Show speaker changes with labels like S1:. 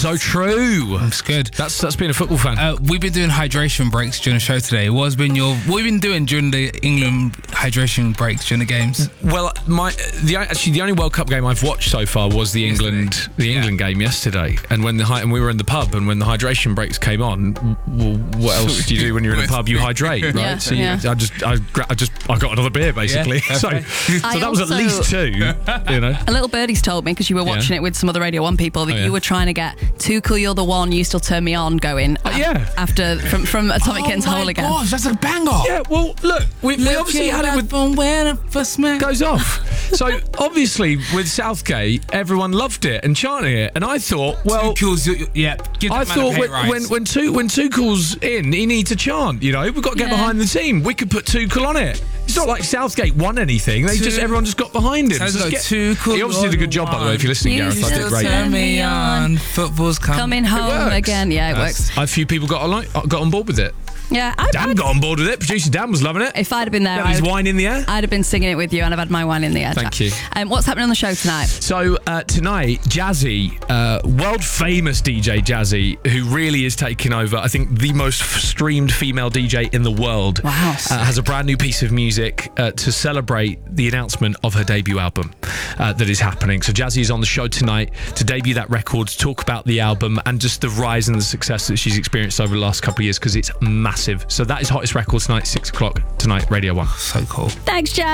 S1: So true.
S2: It's good.
S1: That's being a football fan.
S2: We've been doing hydration breaks during the show today. What have you been doing during the England hydration breaks during the games?
S1: Well, the only World Cup game I've watched so far was the England game yesterday. And when we were in the pub, and when the hydration breaks came on, well, what else do you do when you're in a pub? You hydrate, right?
S3: Yeah,
S1: So
S3: yeah.
S1: I got another beer basically.
S2: Yeah,
S1: so that was at least two. You know.
S3: A little birdie's told me, because you were watching it with some other Radio 1 people, that you were trying to get Too Cool You're the One, You Still Turn Me On going. After from Atomic Kitten's Hole Again.
S2: Oh my gosh, that's a banger.
S1: Yeah, well, look, we obviously had it with
S2: from when I first met.
S1: goes off. So obviously with Southgate, everyone loved it and chanting it, and I thought, well,
S2: Give that
S1: I
S2: man a
S1: thought
S2: pay rise.
S1: when Tuchel's in, he needs to chant. You know, we've got to get behind the team. We could put Tuchel on it. It's not like Southgate won anything. Everyone just got behind him.
S2: Tuchel,
S1: He obviously did a good job, by the way. If you're listening,
S3: You
S1: Gareth, I did
S3: still
S1: great.
S3: turn me on.
S2: Football's
S3: Coming home
S1: works.
S3: again. Yeah, it works.
S1: A few people got on board with it.
S3: Yeah,
S1: Dan got on board with it. Producer Dan was loving it.
S3: if I'd have been there,
S1: Got his wine in the air.
S3: I'd have been singing it with you, and I've had my wine in the air.
S1: Thank you.
S3: What's happening on the show tonight?
S1: So tonight, Jazzy, world famous DJ Jazzy, who really is taking over, I think the most streamed female DJ in the world,
S3: Wow.
S1: has a brand new piece of music to celebrate the announcement of her debut album that is happening. So Jazzy is on the show tonight to debut that record, to talk about the album and just the rise and the success that she's experienced over the last couple of years, because it's massive. So that is Hottest Records tonight, 6 o'clock tonight, Radio 1.
S2: So cool.
S3: Thanks, Jazz.